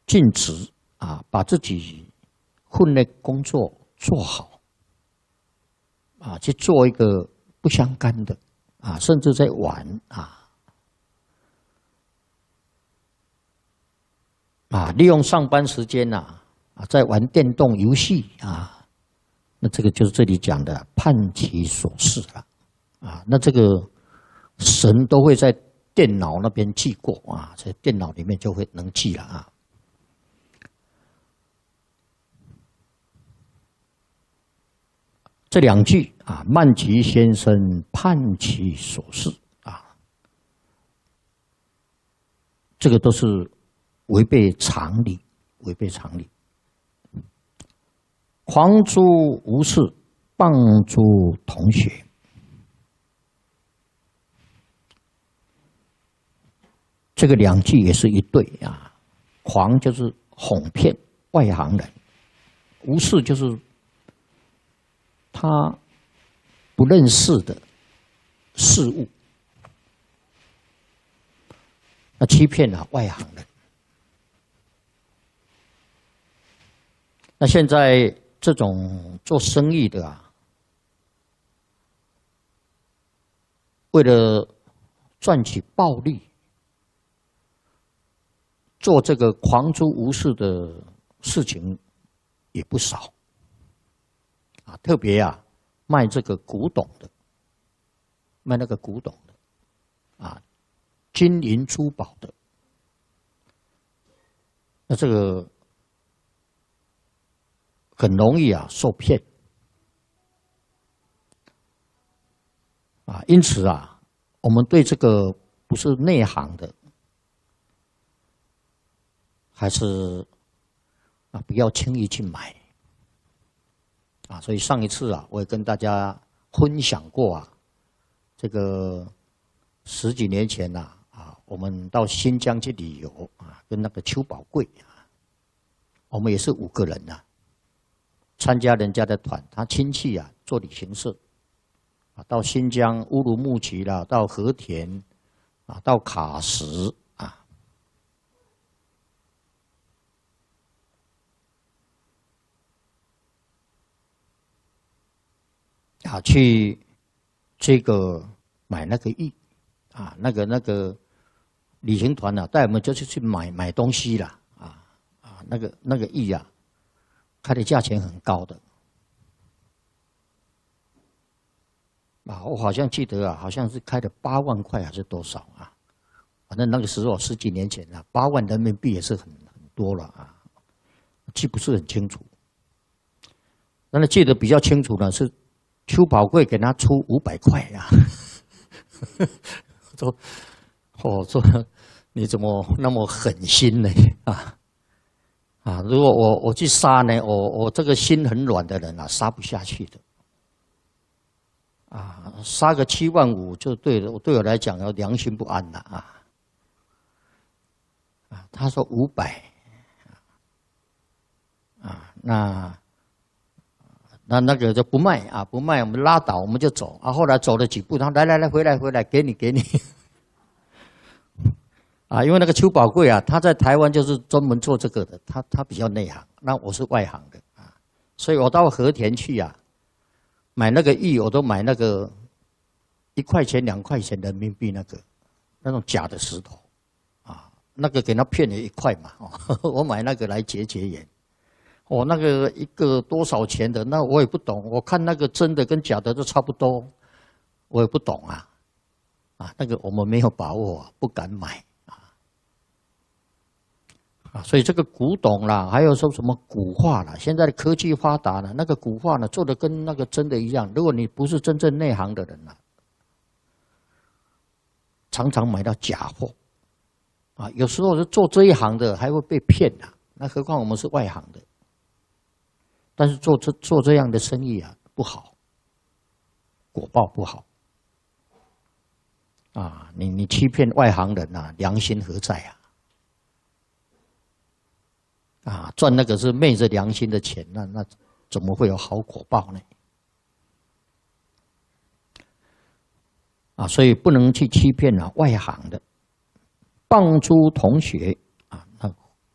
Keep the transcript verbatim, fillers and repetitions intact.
尽职啊，把自己分内工作做好啊，去做一个不相干的啊，甚至在玩啊啊，利用上班时间呐啊，在玩电动游戏啊，那这个就是这里讲的叛其所事了啊，那这个神都会在电脑那边记过啊，在电脑里面就会能记了啊。这两句啊，曼吉先生叛其所事啊，这个都是违背常理，违背常理。狂诸无事，谤诸同学。这个两句也是一对啊，狂就是哄骗外行人，无事就是他不认识的事物，那欺骗了外行人。那现在这种做生意的啊，为了赚取暴利，做这个狂诸无事的事情也不少啊，特别啊卖这个古董的，卖那个古董的啊，金银珠宝的，那这个很容易啊受骗啊，因此啊，我们对这个不是内行的，还是啊不要轻易去买啊。所以上一次啊，我也跟大家分享过啊，这个十几年前呐 啊, 啊，我们到新疆去旅游啊，跟那个邱宝贵啊，我们也是五个人呐、啊，参加人家的团，他亲戚啊做旅行社啊，到新疆乌鲁木齐啦，到和田啊，到喀什。啊，去这个买那个玉啊，那个那个旅行团啊，带我们就是去买买东西啦，啊啊，那个那个玉啊，开的价钱很高的啊，我好像记得啊，好像是开的八万块还是多少啊？反正那个时候十几年前啊，八万人民币也是很很多了啊，记不是很清楚。但是记得比较清楚的是。邱宝贵给他出五百块呀！说，我说你怎么那么狠心呢？啊啊！如果我我去杀呢，我我这个心很软的人啊，杀不下去的。啊，杀个七万五就对了，对我来讲要良心不安了啊！啊，他说五百，啊，那。那那个就不卖啊，不卖，我们拉倒，我们就走啊。后来走了几步，他来来来，回来回来，给你给你，啊，因为那个邱宝贵啊，他在台湾就是专门做这个的，他他比较内行，那我是外行的啊，所以我到和田去啊，买那个玉，我都买那个一块钱两块钱人民币那个那种假的石头啊，那个给他骗了一块嘛，哦、我买那个来结结缘。我、哦、那个一个多少钱的，那我也不懂。我看那个真的跟假的都差不多，我也不懂啊。啊，那个我们没有把握、啊，不敢买啊。啊，所以这个古董啦，还有说什么古画啦，现在的科技发达了，那个古画呢做的跟那个真的一样。如果你不是真正内行的人啊，常常买到假货。啊，有时候是做这一行的还会被骗啊，那何况我们是外行的。但是做这做这样的生意啊，不好，果报不好啊！你你欺骗外行人啊，良心何在啊？啊，赚那个是昧着良心的钱，那那怎么会有好果报呢？啊，所以不能去欺骗啊外行的，谤诸同学